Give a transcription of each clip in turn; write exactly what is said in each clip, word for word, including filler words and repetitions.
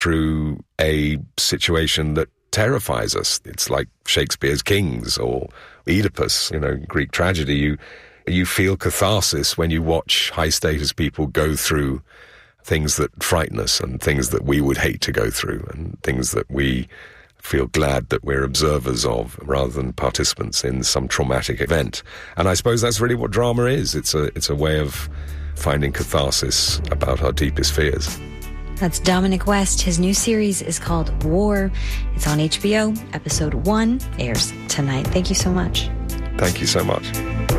through a situation that terrifies us. It's like Shakespeare's Kings or Oedipus, you know, Greek tragedy. You you feel catharsis when you watch high-status people go through things that frighten us and things that we would hate to go through and things that we feel glad that we're observers of rather than participants in some traumatic event. And I suppose that's really what drama is. It's a, it's a way of finding catharsis about our deepest fears. That's Dominic West. His new series is called War. It's on H B O. Episode one airs tonight. Thank you so much. Thank you so much.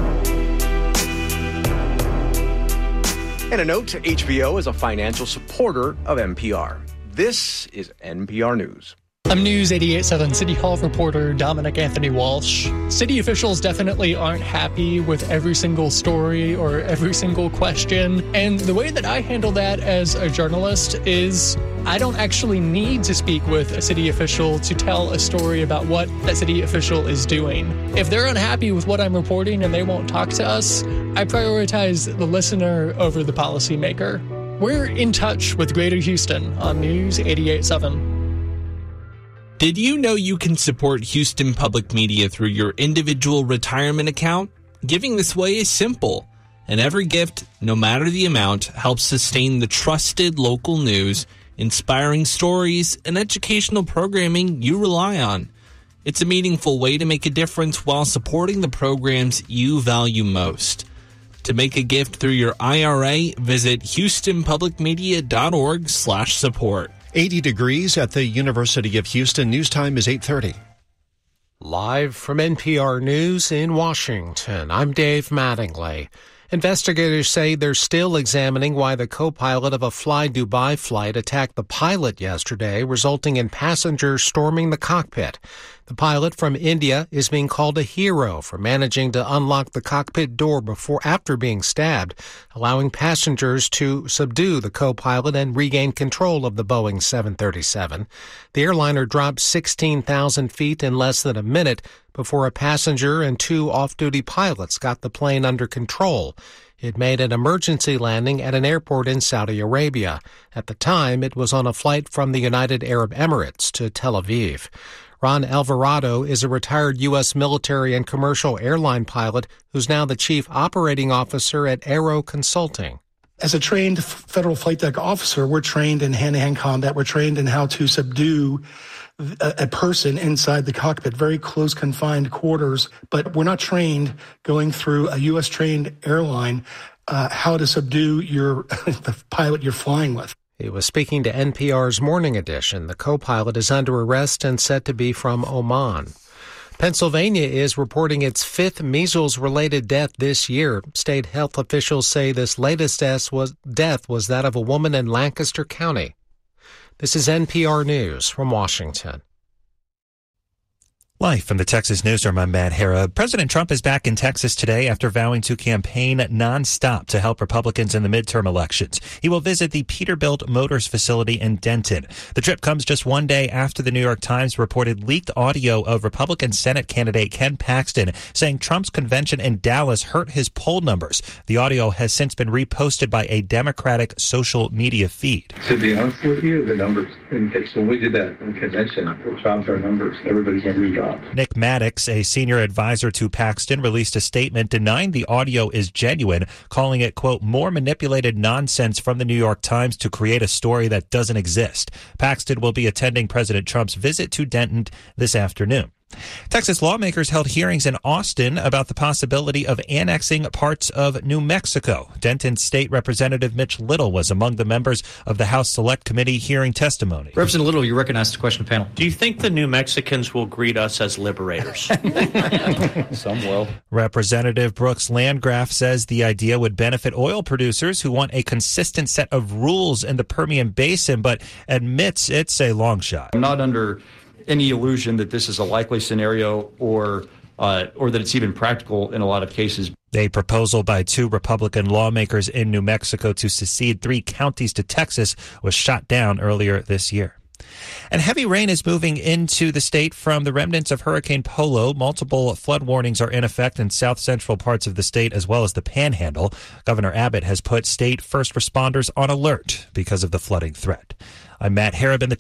And a note, H B O is a financial supporter of N P R. This is N P R News. I'm News eighty-eight point seven City Hall reporter Dominic Anthony Walsh. City officials definitely aren't happy with every single story or every single question. And the way that I handle that as a journalist is I don't actually need to speak with a city official to tell a story about what that city official is doing. If they're unhappy with what I'm reporting and they won't talk to us, I prioritize the listener over the policymaker. We're in touch with Greater Houston on News eighty-eight point seven. Did you know you can support Houston Public Media through your individual retirement account? Giving this way is simple, and every gift, no matter the amount, helps sustain the trusted local news, inspiring stories, and educational programming you rely on. It's a meaningful way to make a difference while supporting the programs you value most. To make a gift through your I R A, visit houstonpublicmedia.org slash support. eighty degrees at the University of Houston. News time is eight thirty. Live from N P R News in Washington, I'm Dave Mattingly. Investigators say they're still examining why the co-pilot of a Fly Dubai flight attacked the pilot yesterday, resulting in passengers storming the cockpit. The pilot from India is being called a hero for managing to unlock the cockpit door before after being stabbed, allowing passengers to subdue the co-pilot and regain control of the Boeing seven thirty-seven. The airliner dropped sixteen thousand feet in less than a minute before a passenger and two off-duty pilots got the plane under control. It made an emergency landing at an airport in Saudi Arabia. At the time, it was on a flight from the United Arab Emirates to Tel Aviv. Ron Alvarado is a retired U S military and commercial airline pilot who's now the chief operating officer at Aero Consulting. As a trained federal flight deck officer, we're trained in hand-to-hand combat. We're trained in how to subdue a, a person inside the cockpit, very close confined quarters. But we're not trained going through a U S-trained airline uh, how to subdue your the pilot you're flying with. He was speaking to N P R's Morning Edition. The co-pilot is under arrest and said to be from Oman. Pennsylvania is reporting its fifth measles-related death this year. State health officials say this latest death was, death was that of a woman in Lancaster County. This is N P R News from Washington. Live from the Texas Newsroom, I'm Matt Hara. President Trump is back in Texas today after vowing to campaign nonstop to help Republicans in the midterm elections. He will visit the Peterbilt Motors facility in Denton. The trip comes just one day after the New York Times reported leaked audio of Republican Senate candidate Ken Paxton saying Trump's convention in Dallas hurt his poll numbers. The audio has since been reposted by a Democratic social media feed. To be honest with you, the numbers, when we did that convention, we dropped our numbers. Everybody's numbers dropped. Nick Maddox, a senior advisor to Paxton, released a statement denying the audio is genuine, calling it, quote, more manipulated nonsense from the New York Times to create a story that doesn't exist. Paxton will be attending President Trump's visit to Denton this afternoon. Texas lawmakers held hearings in Austin about the possibility of annexing parts of New Mexico. Denton State Representative Mitch Little was among the members of the House Select Committee hearing testimony. Representative Little, you recognize the question panel. Do you think the New Mexicans will greet us as liberators? Some will. Representative Brooks Landgraf says the idea would benefit oil producers who want a consistent set of rules in the Permian Basin, but admits it's a long shot. I'm not under any illusion that this is a likely scenario or uh, or that it's even practical in a lot of cases. A proposal by two Republican lawmakers in New Mexico to secede three counties to Texas was shot down earlier this year. And heavy rain is moving into the state from the remnants of Hurricane Polo. Multiple flood warnings are in effect in south central parts of the state as well as the Panhandle. Governor Abbott has put state first responders on alert because of the flooding threat. I'm Matt Harriban, the